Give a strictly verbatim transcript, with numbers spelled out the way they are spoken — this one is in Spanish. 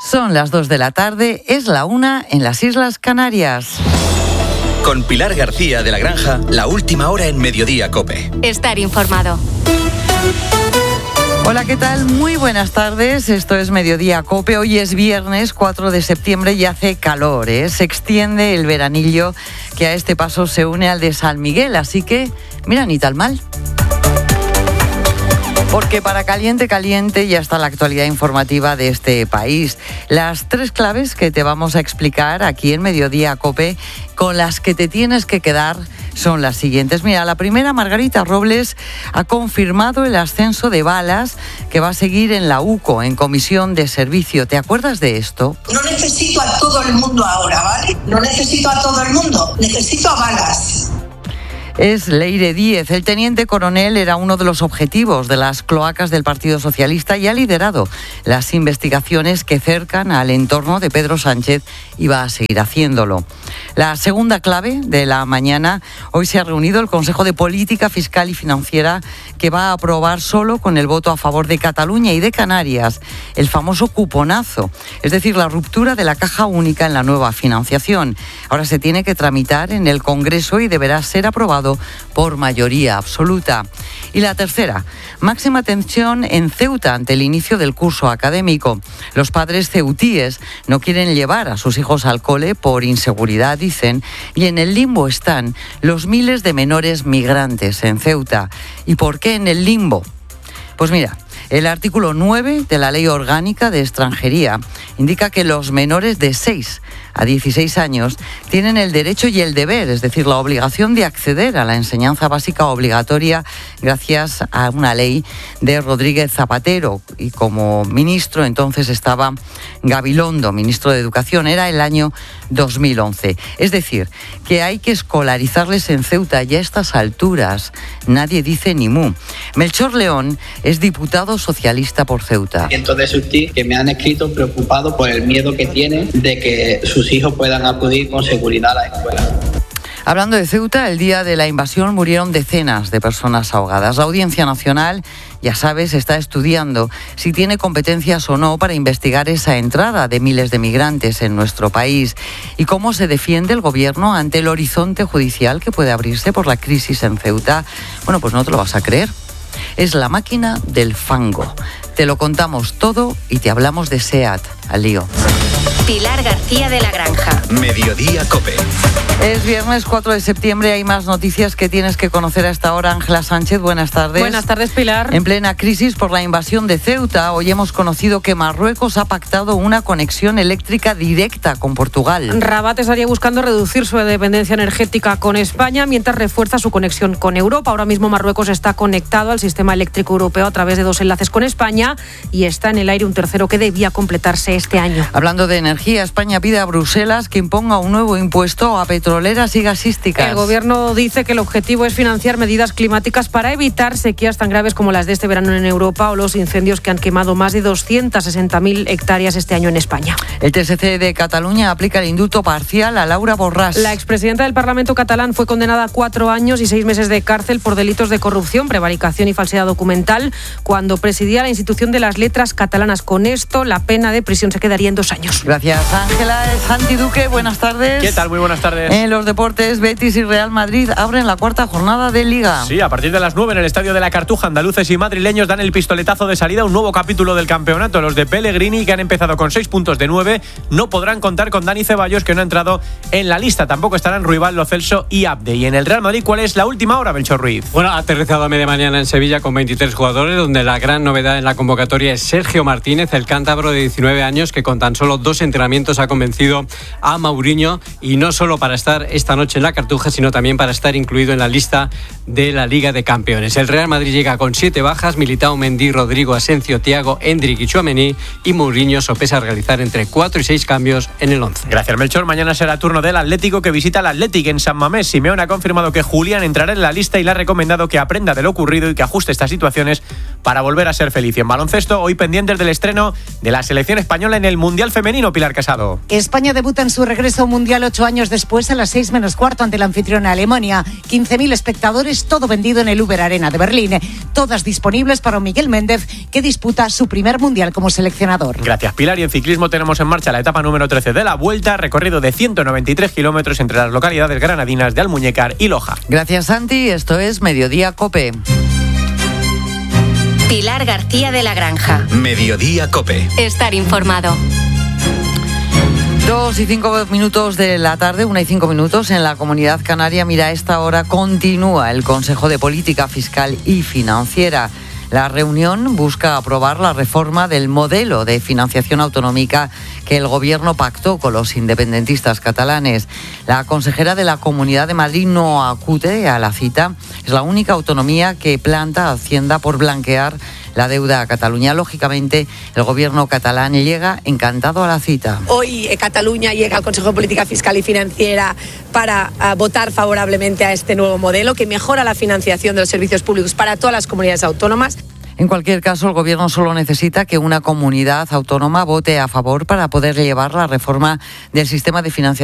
Son las dos de la tarde, es la una en las Islas Canarias. Con Pilar García de la Granja, la última hora en Mediodía COPE. Estar informado. Hola, ¿qué tal? Muy buenas tardes, esto es Mediodía COPE. Hoy es viernes cuatro de septiembre y hace calor, ¿eh? Se extiende el veranillo que a este paso se une al de San Miguel, así que, mira, ni tan mal. Porque para caliente, caliente ya está la actualidad informativa de este país. Las tres claves que te vamos a explicar aquí en Mediodía COPE, con las que te tienes que quedar, son las siguientes. Mira, la primera, Margarita Robles ha confirmado el ascenso de Balas, que va a seguir en la UCO, en Comisión de Servicio. ¿Te acuerdas de esto? No necesito a todo el mundo ahora, ¿vale? No necesito a todo el mundo, necesito a Balas. Es Leire Díez. El teniente coronel era uno de los objetivos de las cloacas del Partido Socialista y ha liderado las investigaciones que cercan al entorno de Pedro Sánchez y va a seguir haciéndolo. La segunda clave de la mañana, hoy se ha reunido el Consejo de Política Fiscal y Financiera, que va a aprobar solo con el voto a favor de Cataluña y de Canarias el famoso cuponazo, es decir, la ruptura de la caja única en la nueva financiación. Ahora se tiene que tramitar en el Congreso y deberá ser aprobado por mayoría absoluta. Y la tercera, máxima tensión en Ceuta ante el inicio del curso académico. Los padres ceutíes no quieren llevar a sus hijos al cole por inseguridad, dicen, y en el limbo están los miles de menores migrantes en Ceuta. ¿Y por qué en el limbo? Pues mira, el artículo nueve de la Ley Orgánica de Extranjería indica que los menores de seis a dieciséis años tienen el derecho y el deber, es decir, la obligación de acceder a la enseñanza básica obligatoria gracias a una ley de Rodríguez Zapatero. Y como ministro entonces estaba Gabilondo, ministro de Educación, era el año dos mil once. Es decir, que hay que escolarizarles en Ceuta y a estas alturas nadie dice ni mu. Melchor León es diputado socialista por Ceuta. Cientos de sus tíos que me han escrito preocupados por el miedo que tienen de que sus hijos puedan acudir con seguridad a la escuela. Hablando de Ceuta, el día de la invasión murieron decenas de personas ahogadas. La Audiencia Nacional, ya sabes, está estudiando si tiene competencias o no para investigar esa entrada de miles de migrantes en nuestro país y cómo se defiende el gobierno ante el horizonte judicial que puede abrirse por la crisis en Ceuta. Bueno, pues no te lo vas a creer. Es la máquina del fango. Te lo contamos todo y te hablamos de SEAT. Al lío. Pilar García de la Granja. Mediodía COPE. Es viernes cuatro de septiembre, hay más noticias que tienes que conocer a esta hora. Ángela Sánchez, buenas tardes. Buenas tardes, Pilar. En plena crisis por la invasión de Ceuta, hoy hemos conocido que Marruecos ha pactado una conexión eléctrica directa con Portugal. Rabat estaría buscando reducir su dependencia energética con España mientras refuerza su conexión con Europa. Ahora mismo Marruecos está conectado al sistema eléctrico europeo a través de dos enlaces con España y está en el aire un tercero que debía completarse este año. Hablando de energía, España pide a Bruselas que imponga un nuevo impuesto a petroleras y gasísticas. El gobierno dice que el objetivo es financiar medidas climáticas para evitar sequías tan graves como las de este verano en Europa o los incendios que han quemado más de doscientas sesenta mil hectáreas este año en España. El T S C de Cataluña aplica el indulto parcial a Laura Borràs. La expresidenta del Parlamento catalán fue condenada a cuatro años y seis meses de cárcel por delitos de corrupción, prevaricación y falsedad documental cuando presidía la institución de las letras catalanas. Con esto, la pena de prisión se quedaría en dos años. Gracias, Ángela. Santi Duque, buenas tardes. ¿Qué tal? Muy buenas tardes. En los deportes, Betis y Real Madrid abren la cuarta jornada de Liga. Sí, a partir de las nueve en el Estadio de la Cartuja, andaluces y madrileños dan el pistoletazo de salida a un nuevo capítulo del campeonato. Los de Pellegrini, que han empezado con seis puntos de nueve, no podrán contar con Dani Ceballos, que no ha entrado en la lista. Tampoco estarán Ruibal, Lo Celso y Abde. Y en el Real Madrid, ¿cuál es la última hora, Melchor Ruiz? Bueno, ha aterrizado a media mañana en Sevilla con veintitrés jugadores, donde la gran novedad en la convocatoria es Sergio Martínez, el cántabro de diecinueve años, que con tan solo dos entrenamientos ha convencido a Mourinho, y no solo para estar esta noche en la Cartuja, sino también para estar incluido en la lista de la Liga de Campeones. El Real Madrid llega con siete bajas: Militao, Mendy, Rodrigo, Asencio, Thiago, Endrick y Tchouaméni, y Mourinho sopesa realizar entre cuatro y seis cambios en el once. Gracias, Melchor. Mañana será turno del Atlético, que visita al Athletic en San Mamés. Simeone ha confirmado que Julián entrará en la lista y le ha recomendado que aprenda de lo ocurrido y que ajuste estas situaciones para volver a ser feliz. Y en baloncesto, hoy pendientes del estreno de la selección española en el Mundial Femenino. Pilar Casado. España debuta en su regreso mundial ocho años después a las seis menos cuarto ante la anfitriona Alemania. quince mil espectadores, todo vendido en el Uber Arena de Berlín. Todas disponibles para Miguel Méndez, que disputa su primer mundial como seleccionador. Gracias, Pilar. Y en ciclismo tenemos en marcha la etapa número trece de la Vuelta, recorrido de ciento noventa y tres kilómetros entre las localidades granadinas de Almuñécar y Loja. Gracias, Santi. Esto es Mediodía COPE. Pilar García de la Granja. Mediodía COPE. Estar informado. Dos y cinco minutos de la tarde, una y cinco minutos en la Comunidad Canaria. Mira, a esta hora continúa el Consejo de Política Fiscal y Financiera. La reunión busca aprobar la reforma del modelo de financiación autonómica que el Gobierno pactó con los independentistas catalanes. La consejera de la Comunidad de Madrid no acude a la cita. Es la única autonomía que planta Hacienda por blanquear la deuda a Cataluña. Lógicamente, el Gobierno catalán llega encantado a la cita. Hoy eh, Cataluña llega al Consejo de Política Fiscal y Financiera para uh, votar favorablemente a este nuevo modelo que mejora la financiación de los servicios públicos para todas las comunidades autónomas. En cualquier caso, el Gobierno solo necesita que una comunidad autónoma vote a favor para poder llevar la reforma del sistema de financiación